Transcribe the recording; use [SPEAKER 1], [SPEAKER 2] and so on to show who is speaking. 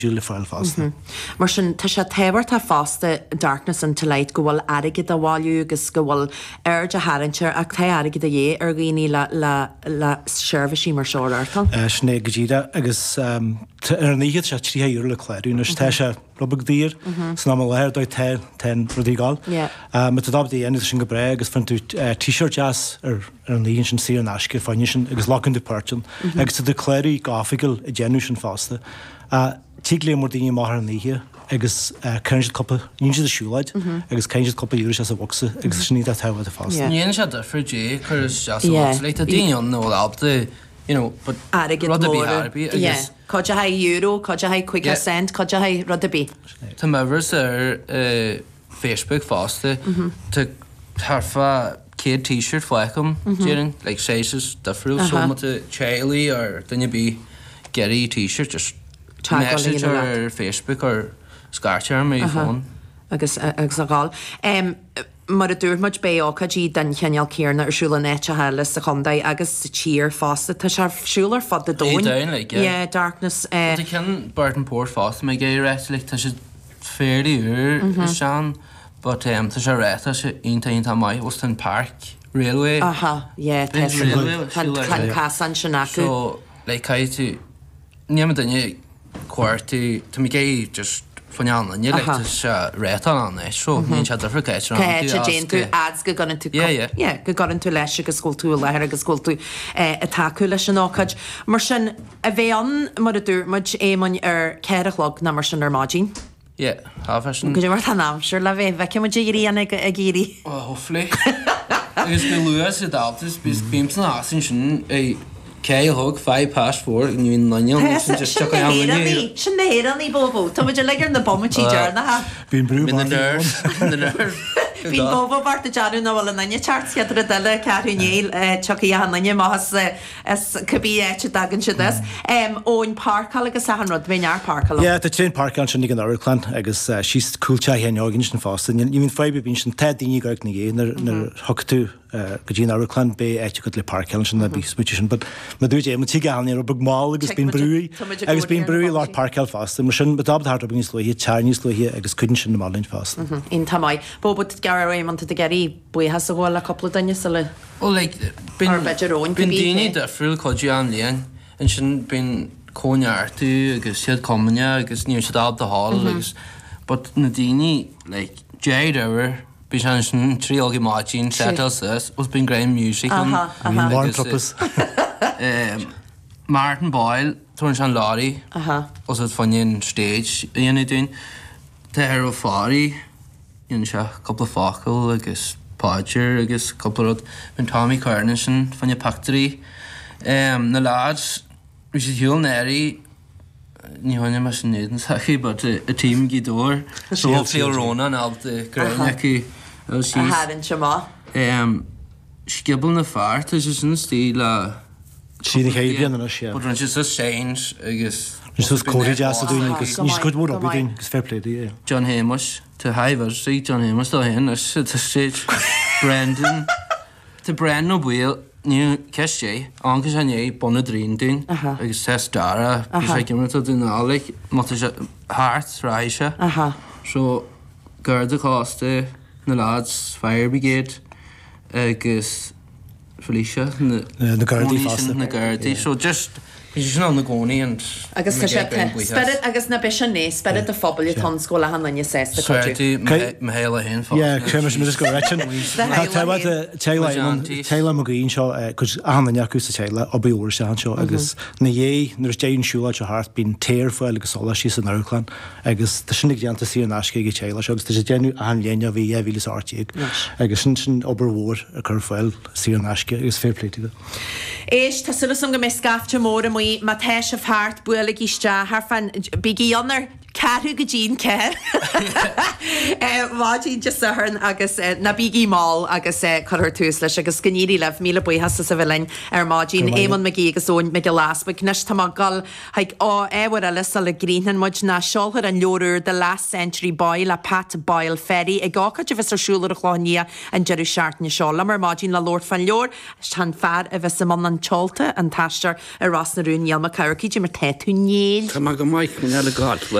[SPEAKER 1] Julie fáil fásta.
[SPEAKER 2] Mar sin tá sé téhar tá fásta darkness an taleit go bhfuil aige a bháilú agus go bhfuil airde haintear ach tá aige a dhé ar ghaoine le seirbhísí mar seoirta.
[SPEAKER 1] Sné go ddíra agus ar níiad se 3 euro le chléirú na tá se robag dír san am leir dóid ten rudíáil. Me tá dabdaí enid sin go bre agus fan tú t-shirt jazz ar an líonn sin sí an asce fáine sin agus lochan de Perton agus tá de chléirí gáfigiil i déanú sin fásta. Tílé mór daoine mar an níhe agus céint coppa níon siad a siúlaid agus céint coppa dúra se a bhsa agus sní a tehad a fásta.
[SPEAKER 3] Níon se difriú dé chur leit a daine an nó alta
[SPEAKER 2] Coide ha euro, coide ha quick cent, coide ha rudabí.
[SPEAKER 3] Tá mehars ar Facebook fásta tá tarfa céad t-shirt foicham déan le séis difriú so mata chéalaí ar duine bí geirí t-shirt just message ar Facebook ar scartear mé fón.
[SPEAKER 2] Agus a gáil. Mar a dúrmaid bé ácadí den cheanal céarna arsúla nete heile sa chundaid agus tír fásta tá se siúlar fad a dóin. Darkness.
[SPEAKER 3] Tá cean Burton Port fásta mé géir réit tá si féirí úr sean, but tá se réta se inta mai os an park railway.
[SPEAKER 2] Casan sin acu.
[SPEAKER 3] So, le caiitú níam daine cuairtú tá mé gé just fanneanna ní le se réta anna so níon se difra caiit
[SPEAKER 2] Céit tú ads go ganan tú go ganan tú leis agus scóil tú leir agus scóil tú atáú leis an ácaid. Mar sin a bheith an mar a dúrmaid éman ar ceirelog na mar sin ar mádín?
[SPEAKER 3] Tá sin.
[SPEAKER 2] Go mar tanam seir le bheith bheith muid íana a géirí.
[SPEAKER 3] Hofli. Agus go luas a daltas bís bímsan asin sin é Céilthg 5 past 4 níon naine
[SPEAKER 2] sin néir an í bóbó, Tá muidir le na bommatí dearna ha.
[SPEAKER 1] Bhín brú
[SPEAKER 2] Bhín bóbó bart a dearú na bhil a naine chartciad a deile cearúnéil tuí a naine más cubí éte dagan si óin parcal agus a rud bhéar parcal.
[SPEAKER 1] Tá sé parcan sin nig an Ireland agus síos coolte heáginn sin fásta. Ní hín freibe bín sin te daoine gaag na gé nar thuú go dtíon Ireland bé éite go le parcal sin na bí smuiti sin, ma dúid é tí ganí ar bag má agus bín brúí agus bín brúí lá parcal fásta, mar sin bedabthart a bín slóí tearní slóí agus cuidann sin na málainn fásta.
[SPEAKER 2] In tamáid, bóbut gar man a geirí buíthe a bháil a coppla daine sa le.
[SPEAKER 3] Bin daoine de friúil codí an líon an sin bin cóneartú agus siad comine agus níor siad ab de hall agus but na daoine Jade ever bí sin tríolgi mátín settles was been great music Martin Boyle turn an Laurie was het fannin stage dhéana dún Tá ar ó fáí in se couple facail agus Podger agus couple ben Tommy Carnation fanne pactory na lads we should hiúil néri ní haine mar sin néan sachi but a team gidóir so feel Rona an ab de grenecu
[SPEAKER 2] Hadan se má.
[SPEAKER 3] Skibble na fart is sin stí le
[SPEAKER 1] sí chéan an sé.
[SPEAKER 3] But just a change agus
[SPEAKER 1] Sos cóí jazz a dún agus níos good mór ab dún gus fairplay.
[SPEAKER 3] John Hamish to Haver sí John Hamish dá hen stage Brendan to Brendan O'Bwil ní ceé angus an é bonna drín dún agus testdara sé gimar dún álaigh má hart ráise so gurda cásta na lads Fire Brigade agus Felicia
[SPEAKER 1] na Gardaí fásta
[SPEAKER 3] na Gardaí so just sin an na gcónaí and
[SPEAKER 2] agus spirit agus na bis né spirit a fphobal i tan scóla han na sésta
[SPEAKER 3] chuirtí me héile hen fá.
[SPEAKER 1] Céimeis mu go réitin. Teile mo íon seo chus anna neachú sa teile a bíúir se an seo agus na dhé nar déon siúla a hart bín téir foiil agus sola sí san Ireland agus tá sinnig deanta sí an asce go teile agus tá sé déanú an léine a bhí bhílas átíag agus sin oberhór a chur foiil sí an asce agus fairpléitiide.
[SPEAKER 2] Éis tá sulas an go mé scafte mór ma teis a fart buala iste haar fan bigí annar Carú go Jean Kerr. Máidí just ahern agus na bíí má agus chuir túús leis agus gníí leh míle buhas sa bhlein máidín éman me agus ón me go láspa nes tá gal haag éhar a leis le Greenhan muid na seolthir an leorúr de last century bail a Pat Boyle Ferry gácha de bheits arsúlar a chlání an jeú seaartne seála mar máidín le Lord fan leor tan fear a bheits man an teolta an taiistear a ras na rún nealma caircií mar te tú níl.
[SPEAKER 4] Tá go maiid min eile gáil